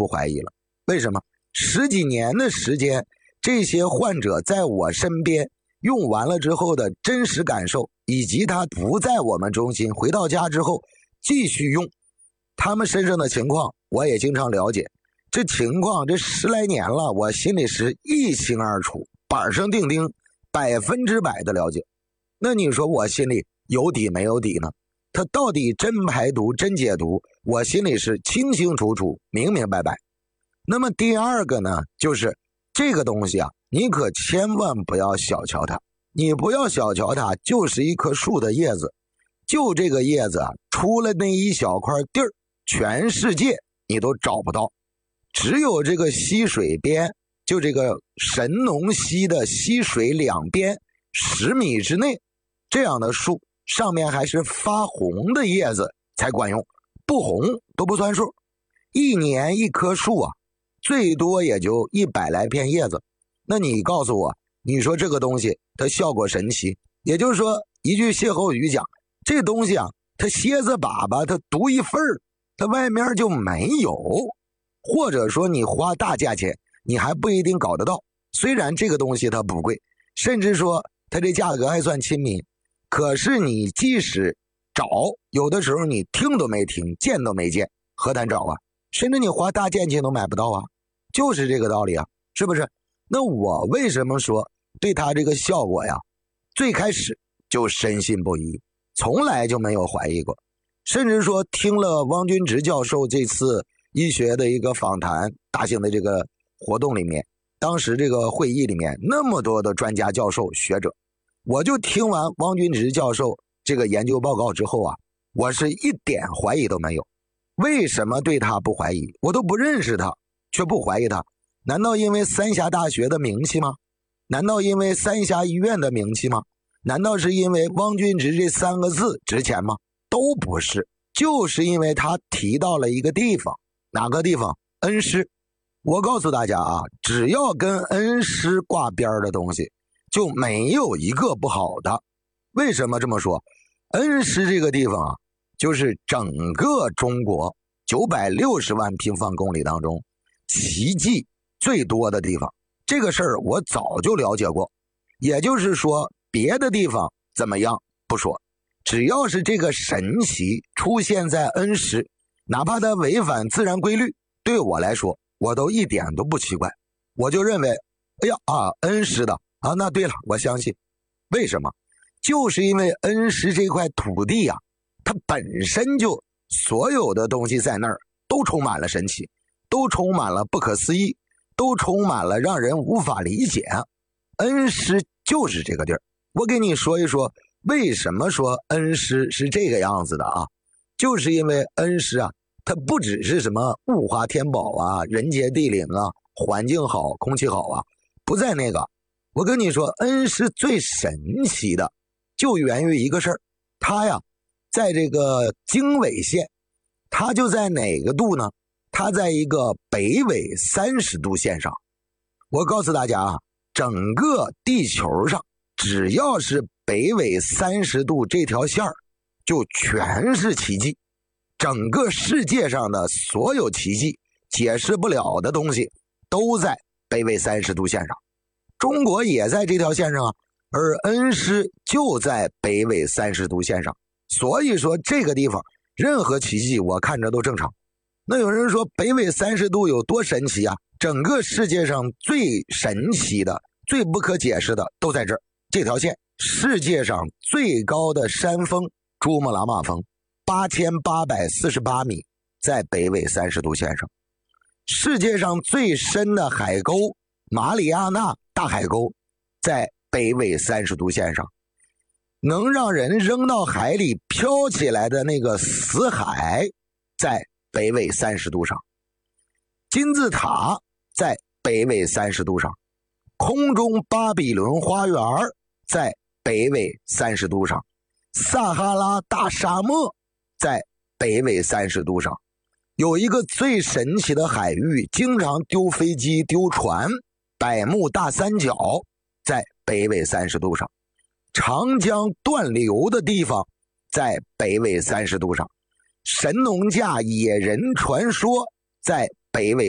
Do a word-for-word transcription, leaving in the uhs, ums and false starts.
不怀疑了。为什么？十几年的时间，这些患者在我身边用完了之后的真实感受，以及他不在我们中心回到家之后继续用，他们身上的情况我也经常了解。这情况这十来年了，我心里是一清二楚，板上钉钉，百分之百的了解。那你说我心里有底没有底呢？他到底真排毒真解毒，我心里是清清楚楚明明白白。那么第二个呢，就是这个东西啊，你可千万不要小瞧它。你不要小瞧它，就是一棵树的叶子，就这个叶子啊，出了那一小块地儿，全世界你都找不到。只有这个溪水边，就这个神农溪的溪水两边十米之内，这样的树上面还是发红的叶子才管用，不红都不算数。一年一棵树啊，最多也就一百来片叶子。那你告诉我，你说这个东西它效果神奇，也就是说一句歇后语讲，这东西啊，它蝎子粑粑它独一份儿，它外面就没有。或者说你花大价钱你还不一定搞得到，虽然这个东西它不贵，甚至说它这价格还算亲民，可是你即使找，有的时候你听都没听，见都没见，何谈找啊？甚至你花大价钱都买不到啊，就是这个道理啊，是不是？那我为什么说对它这个效果呀，最开始就深信不疑，从来就没有怀疑过。甚至说听了汪君直教授这次医学的一个访谈，大型的这个活动里面，当时这个会议里面那么多的专家教授学者，我就听完汪君直教授这个研究报告之后啊，我是一点怀疑都没有。为什么对他不怀疑？我都不认识他却不怀疑他，难道因为三峡大学的名气吗？难道因为三峡医院的名气吗？难道是因为汪君直这三个字值钱吗？都不是，就是因为他提到了一个地方。哪个地方？恩施。我告诉大家啊，只要跟恩施挂边的东西就没有一个不好的。为什么这么说？恩施这个地方啊，就是整个中国九百六十万平方公里当中奇迹最多的地方。这个事儿我早就了解过，也就是说别的地方怎么样不说，只要是这个神奇出现在恩施，哪怕它违反自然规律，对我来说我都一点都不奇怪。我就认为哎呀啊，恩施的啊，那对了，我相信。为什么？就是因为恩施这块土地啊，它本身就所有的东西在那儿都充满了神奇，都充满了不可思议，都充满了让人无法理解。恩施就是这个地儿。我给你说一说为什么说恩施是这个样子的啊，就是因为恩施啊，它不只是什么物华天宝啊，人杰地灵啊，环境好，空气好啊，不在那个。我跟你说，恩施最神奇的就源于一个事儿，它呀在这个经纬线，它就在哪个度呢？它在一个北纬三十度线上。我告诉大家啊，整个地球上只要是北纬三十度这条线儿，就全是奇迹。整个世界上的所有奇迹，解释不了的东西都在北纬三十度线上。中国也在这条线上啊，而恩施就在北纬三十度线上。所以说这个地方任何奇迹我看着都正常。那有人说北纬三十度有多神奇啊？整个世界上最神奇的、最不可解释的都在这儿，这条线。世界上最高的山峰珠穆朗玛峰八千八百四十八米，在北纬三十度线上。世界上最深的海沟马里亚纳大海沟在北纬三十度线上。能让人扔到海里飘起来的那个死海在北纬三十度上。金字塔在北纬三十度上。空中巴比伦花园在北纬三十度上。撒哈拉大沙漠在北纬三十度上。有一个最神奇的海域，经常丢飞机丢船，百慕大三角在北纬三十度上。长江断流的地方在北纬三十度上。神农架野人传说在北纬